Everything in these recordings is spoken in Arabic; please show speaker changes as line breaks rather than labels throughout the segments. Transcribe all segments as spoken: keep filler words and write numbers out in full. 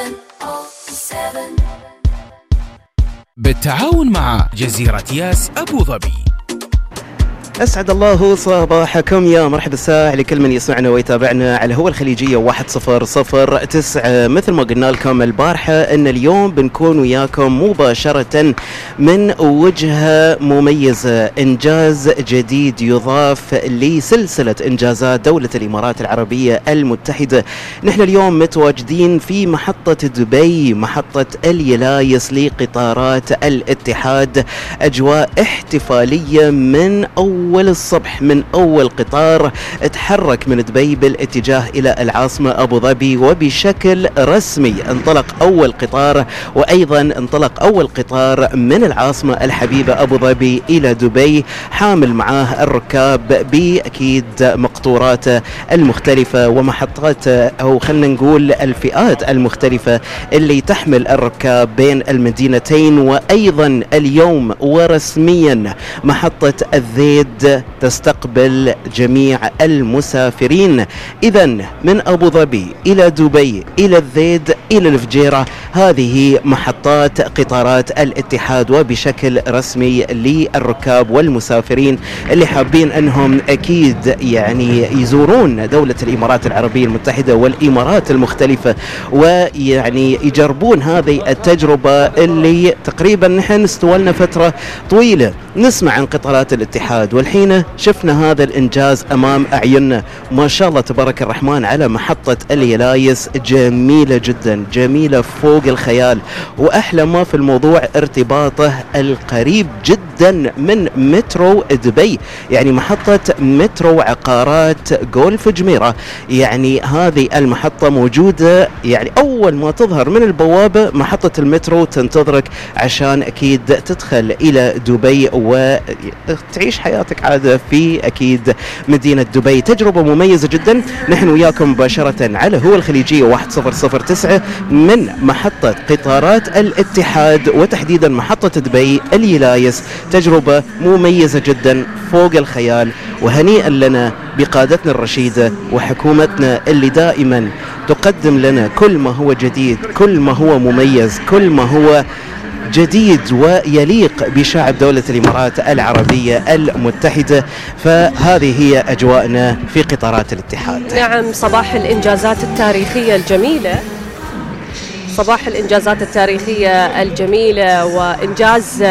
بالتعاون مع جزيرة ياس أبو ظبي.
أسعد الله صباحكم، يا مرحبا الساعة لكل من يسمعنا ويتابعنا على هو الخليجية واحد صفر صفر تسعة. مثل ما قلنا لكم البارحة أن اليوم بنكون وياكم مباشرة من وجهة مميزة، إنجاز جديد يضاف لسلسلة إنجازات دولة الإمارات العربية المتحدة. نحن اليوم متواجدين في محطة دبي، محطة اليلايس لقطارات الاتحاد. أجواء احتفالية من أول أول الصبح، من أول قطار تحرك من دبي بالاتجاه إلى العاصمة أبو ظبي، وبشكل رسمي انطلق أول قطار، وأيضا انطلق أول قطار من العاصمة الحبيبة أبو ظبي إلى دبي، حامل معاه الركاب بأكيد مقطوراته المختلفة ومحطاته، أو خلنا نقول الفئات المختلفة اللي تحمل الركاب بين المدينتين. وأيضا اليوم ورسميا محطة الذيد تستقبل جميع المسافرين. إذن من أبو ظبي إلى دبي إلى الذيد إلى الفجيرة، هذه محطات قطارات الاتحاد، وبشكل رسمي للركاب والمسافرين اللي حابين أنهم أكيد يعني يزورون دولة الإمارات العربية المتحدة والإمارات المختلفة، ويعني يجربون هذه التجربة اللي تقريبا نحن استولنا فترة طويلة نسمع عن قطارات الاتحاد، والحين شفنا هذا الإنجاز أمام أعيننا. ما شاء الله تبارك الرحمن على محطة اليلايس، جميلة جدا، جميلة فوق الخيال. وأحلى ما في الموضوع ارتباطه القريب جدا من مترو دبي، يعني محطة مترو عقارات جولف جميرة. يعني هذه المحطة موجودة، يعني أول ما تظهر من البوابة محطة المترو تنتظرك عشان أكيد تدخل إلى دبي وتعيش حياتك عادة في أكيد مدينة دبي. تجربة مميزة جدا. نحن وياكم مباشرة على هو الخليجية واحد صفر صفر تسعة من محطة قطارات الاتحاد، وتحديدا محطة دبي اليلايس. تجربة مميزة جدا فوق الخيال، وهنيئا لنا بقادتنا الرشيدة وحكومتنا اللي دائما تقدم لنا كل ما هو جديد، كل ما هو مميز، كل ما هو جديد ويليق بشعب دولة الإمارات العربية المتحدة. فهذه هي أجواءنا في قطارات الاتحاد.
نعم، صباح الإنجازات التاريخية الجميلة، صباح الإنجازات التاريخية الجميلة، وإنجاز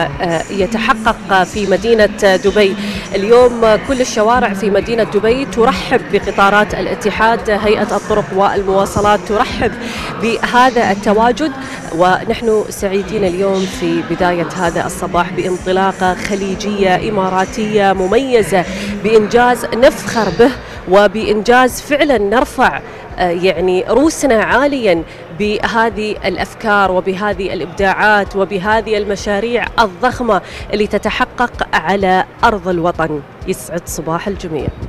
يتحقق في مدينة دبي. اليوم كل الشوارع في مدينة دبي ترحب بقطارات الاتحاد، هيئة الطرق والمواصلات ترحب بهذا التواجد، ونحن سعيدين اليوم في بداية هذا الصباح بانطلاقة خليجية إماراتية مميزة، بإنجاز نفخر به، وبإنجاز فعلا نرفع يعني رؤوسنا عاليا بهذه الأفكار وبهذه الإبداعات وبهذه المشاريع الضخمة اللي تتحقق على أرض الوطن. يسعد صباح الجميع.